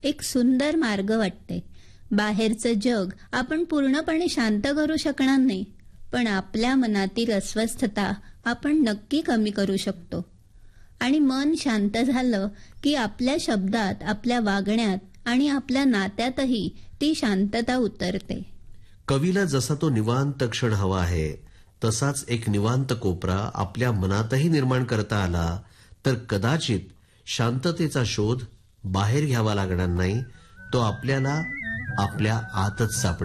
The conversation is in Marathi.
एक सुंदर मार्ग वाटते. बाहेरचं जग आपण पूर्णपणे शांत करू शकणार नाही, पण आपल्या मनातील अस्वस्थता आपण नक्की कमी करू शकतो. आणि मन शांत झालं की आपल्या शब्दात, आपल्या वागण्यात आणि आपल्या नात्यातही ती शांतता उतरते. कवीला जसा तो निवांत क्षण हवा आहे, तसाच एक निवांत कोपरा आपल्या मनातही निर्माण करता आला तर कदाचित शांततेचा शोध बाहेर घ्यावा लागणार नाही, तो आपल्याला आपल्या आतच सापडेल.